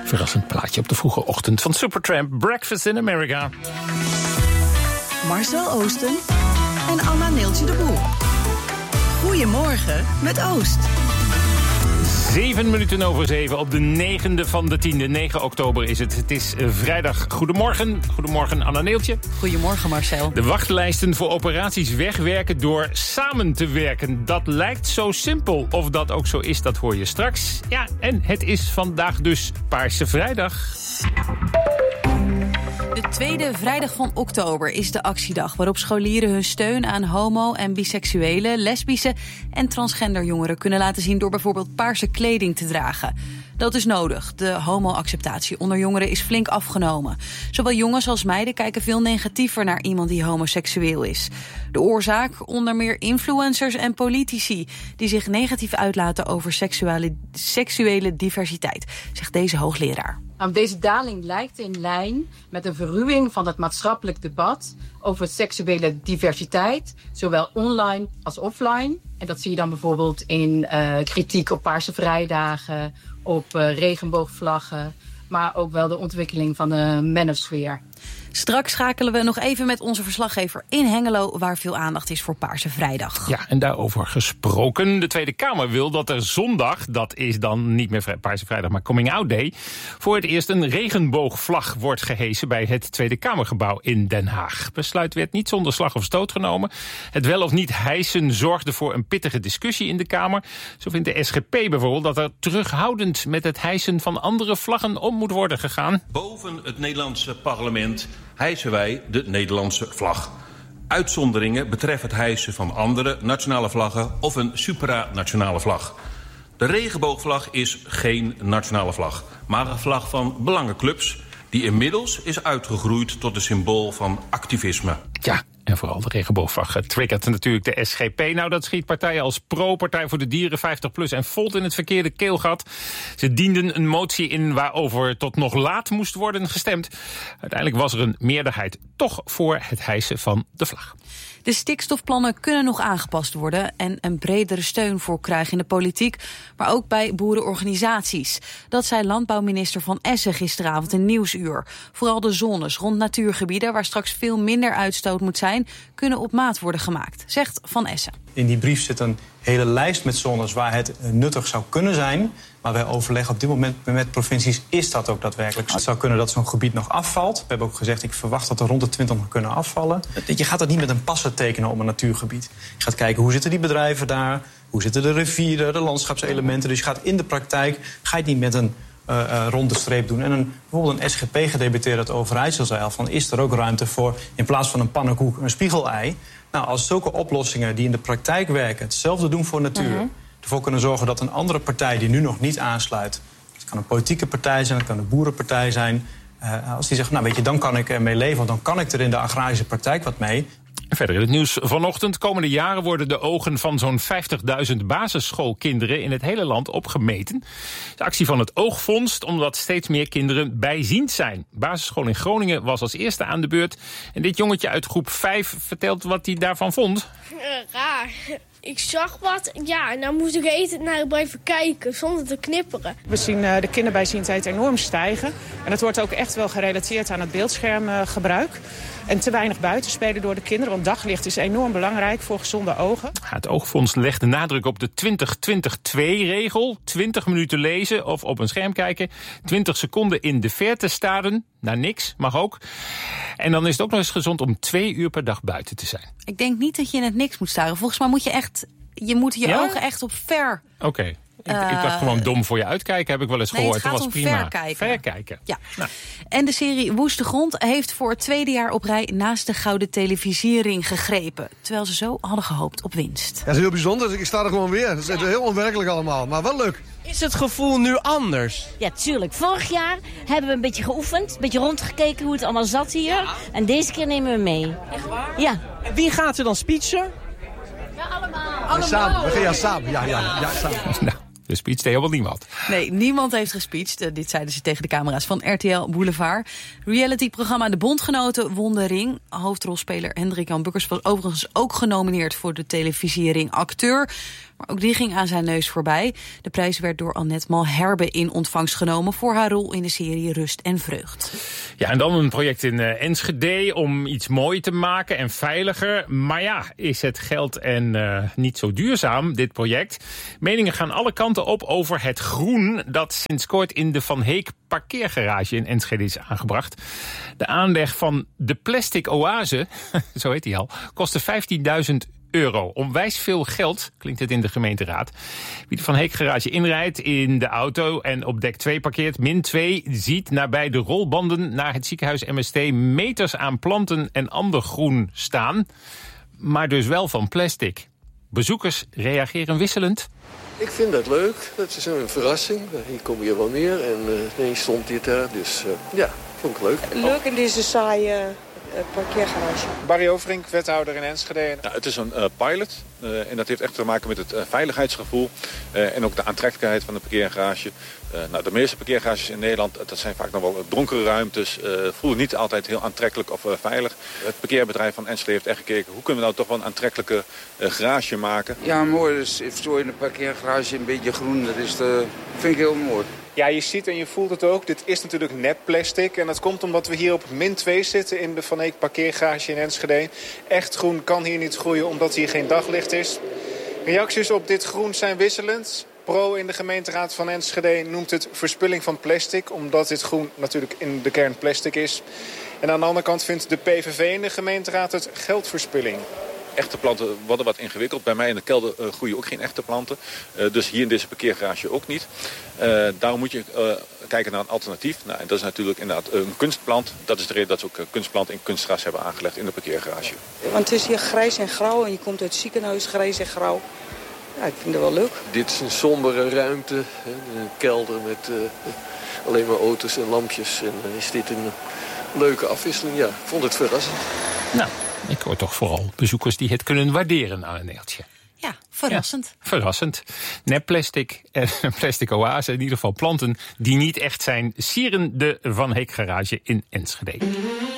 Verrassend plaatje op de vroege ochtend van Supertramp, Breakfast in America. Marcel Oosten en Anna Neeltje de Boer. Goedemorgen met Oost. 7:07 op de 9e van de 10e. 9 oktober is het. Het is vrijdag. Goedemorgen. Goedemorgen, Anna Neeltje. Goedemorgen, Marcel. De wachtlijsten voor operaties wegwerken door samen te werken. Dat lijkt zo simpel. Of dat ook zo is, dat hoor je straks. Ja, en het is vandaag dus Paarse Vrijdag. De tweede vrijdag van oktober is de actiedag waarop scholieren hun steun aan homo- en biseksuele, lesbische en transgender jongeren kunnen laten zien door bijvoorbeeld paarse kleding te dragen. Dat is nodig. De homo-acceptatie onder jongeren is flink afgenomen. Zowel jongens als meiden kijken veel negatiever naar iemand die homoseksueel is. De oorzaak? Onder meer influencers en politici die zich negatief uitlaten over seksuele diversiteit, zegt deze hoogleraar. Deze daling lijkt in lijn met een verruwing van het maatschappelijk debat over seksuele diversiteit, zowel online als offline. En dat zie je dan bijvoorbeeld in kritiek op Paarse Vrijdagen, op regenboogvlaggen, maar ook wel de ontwikkeling van de manosfeer. Straks schakelen we nog even met onze verslaggever in Hengelo, waar veel aandacht is voor Paarse Vrijdag. Ja, en daarover gesproken. De Tweede Kamer wil dat er zondag, dat is dan niet meer Paarse Vrijdag, maar Coming Out Day, voor het eerst een regenboogvlag wordt gehesen bij het Tweede Kamergebouw in Den Haag. Besluit werd niet zonder slag of stoot genomen. Het wel of niet hijsen zorgde voor een pittige discussie in de Kamer. Zo vindt de SGP bijvoorbeeld dat er terughoudend met het hijsen van andere vlaggen om moet worden gegaan. Boven het Nederlandse parlement hijsen wij de Nederlandse vlag. Uitzonderingen betreffen het hijsen van andere nationale vlaggen of een supranationale vlag. De regenboogvlag is geen nationale vlag, maar een vlag van belangenclubs die inmiddels is uitgegroeid tot een symbool van activisme. Ja, en vooral de regenboogvlag triggert natuurlijk de SGP. Nou, dat schiet partijen als Pro, Partij voor de Dieren, 50PLUS en Volt in het verkeerde keelgat. Ze dienden een motie in waarover tot nog laat moest worden gestemd. Uiteindelijk was er een meerderheid toch voor het hijsen van de vlag. De stikstofplannen kunnen nog aangepast worden en een bredere steun voor krijgen in de politiek, maar ook bij boerenorganisaties. Dat zei landbouwminister Van Essen gisteravond in Nieuwsuur. Vooral de zones rond natuurgebieden, waar straks veel minder uitstoot moet zijn, kunnen op maat worden gemaakt, zegt Van Essen. In die brief zit een hele lijst met zones waar het nuttig zou kunnen zijn. Maar wij overleggen op dit moment met provincies, is dat ook daadwerkelijk? Het zou kunnen dat zo'n gebied nog afvalt. We hebben ook gezegd, ik verwacht dat er rond de 20 nog kunnen afvallen. Je gaat dat niet met een passer tekenen om een natuurgebied. Je gaat kijken, hoe zitten die bedrijven daar? Hoe zitten de rivieren, de landschapselementen? Dus je gaat in de praktijk, ga je het niet met een ronde streep doen. En bijvoorbeeld een SGP-gedeputeerde uit Overijssel zei al van, is er ook ruimte voor, in plaats van een pannenkoek, een spiegelei? Nou, als zulke oplossingen die in de praktijk werken hetzelfde doen voor natuur, ervoor kunnen zorgen dat een andere partij die nu nog niet aansluit, het kan een politieke partij zijn, het kan een boerenpartij zijn, als die zegt, nou weet je, dan kan ik ermee leven, want dan kan ik er in de agrarische praktijk wat mee. Verder in het nieuws vanochtend. Komende jaren worden de ogen van zo'n 50.000 basisschoolkinderen in het hele land opgemeten. De actie van het Oogfonds, omdat steeds meer kinderen bijziend zijn. Basisschool in Groningen was als eerste aan de beurt. En dit jongetje uit groep 5 vertelt wat hij daarvan vond. Raar. Ik zag wat, ja, en dan moest ik eten naar blijven kijken, zonder te knipperen. We zien de kinderbijziendheid enorm stijgen. En dat wordt ook echt wel gerelateerd aan het beeldschermgebruik. En te weinig buitenspelen door de kinderen, want daglicht is enorm belangrijk voor gezonde ogen. Het Oogfonds legt de nadruk op de 20-20-2-regel. 20 minuten lezen of op een scherm kijken. 20 seconden in de verte staren. Naar niks, mag ook. En dan is het ook nog eens gezond om 2 uur per dag buiten te zijn. Ik denk niet dat je in het niks moet staren. Volgens mij moet je moet je ogen echt op ver. Oké. Ik dacht gewoon dom voor je uitkijken, heb ik wel eens gehoord. Het gaat dat was prima. Verkijken. Verkijken. Ja. Nou. En de serie Woeste Grond heeft voor het tweede jaar op rij naast de Gouden Televisiering gegrepen. Terwijl ze zo hadden gehoopt op winst. Ja, dat is heel bijzonder. Ik sta er gewoon weer. Het is heel onwerkelijk allemaal, maar wel leuk. Is het gevoel nu anders? Ja, tuurlijk. Vorig jaar hebben we een beetje geoefend, een beetje rondgekeken hoe het allemaal zat hier. Ja. En deze keer nemen we mee. Echt waar? Ja. En wie gaat er dan speechen? Ja, allemaal. Samen. We gaan samen. Ja, samen. Nou. De speech deed helemaal niemand. Nee, niemand heeft gespeecht. Dit zeiden ze tegen de camera's van RTL Boulevard. Realityprogramma De Bondgenoten won de ring. Hoofdrolspeler Hendrik Jan Bukkers was overigens ook genomineerd voor de televisiering acteur. Maar ook die ging aan zijn neus voorbij. De prijs werd door Annette Malherbe in ontvangst genomen voor haar rol in de serie Rust en Vreugd. Ja, en dan een project in Enschede om iets mooi te maken en veiliger. Maar ja, is het geld en niet zo duurzaam, dit project? Meningen gaan alle kanten op over het groen dat sinds kort in de Van Heek parkeergarage in Enschede is aangebracht. De aanleg van de plastic oase, zo heet die al, kostte €15.000. Onwijs veel geld, klinkt het in de gemeenteraad. Wie de Van Heek garage inrijdt in de auto en op dek 2 parkeert, -2, ziet nabij de rolbanden naar het ziekenhuis MST meters aan planten en ander groen staan. Maar dus wel van plastic. Bezoekers reageren wisselend. Ik vind dat leuk. Dat is een verrassing. Hier kom je wel meer en ineens stond dit daar. Dus ja, vond ik leuk. Leuk in deze saaie parkeergarage. Barry Overink, wethouder in Enschede. Ja, het is een pilot en dat heeft echt te maken met het veiligheidsgevoel en ook de aantrekkelijkheid van de parkeergarage. De meeste parkeergarages in Nederland, dat zijn vaak nog wel donkere ruimtes, voelen niet altijd heel aantrekkelijk of veilig. Het parkeerbedrijf van Enschede heeft echt gekeken, hoe kunnen we nou toch wel een aantrekkelijke garage maken. Ja, mooi. Dus zo in de parkeergarage een beetje groen, dat vind ik heel mooi. Ja, je ziet en je voelt het ook. Dit is natuurlijk nep plastic. En dat komt omdat we hier op -2 zitten in de Van Heek parkeergarage in Enschede. Echt groen kan hier niet groeien omdat hier geen daglicht is. Reacties op dit groen zijn wisselend. Pro in de gemeenteraad van Enschede noemt het verspilling van plastic, omdat dit groen natuurlijk in de kern plastic is. En aan de andere kant vindt de PVV in de gemeenteraad het geldverspilling. Echte planten worden wat ingewikkeld. Bij mij in de kelder groeien ook geen echte planten. Dus hier in deze parkeergarage ook niet. Daarom moet je kijken naar een alternatief. Nou, en dat is natuurlijk inderdaad een kunstplant. Dat is de reden dat ze ook kunstplanten in kunstgras hebben aangelegd in de parkeergarage. Want het is hier grijs en grauw en je komt uit het ziekenhuis grijs en grauw. Ja, ik vind het wel leuk. Dit is een sombere ruimte. Een kelder met alleen maar auto's en lampjes. En is dit een leuke afwisseling? Ja, ik vond het verrassend. Nou, ik hoor toch vooral bezoekers die het kunnen waarderen aan een neeltje. Ja, verrassend. Ja, verrassend. Nep plastic en plastic oase, in ieder geval planten die niet echt zijn, sieren de Van Heek garage in Enschede.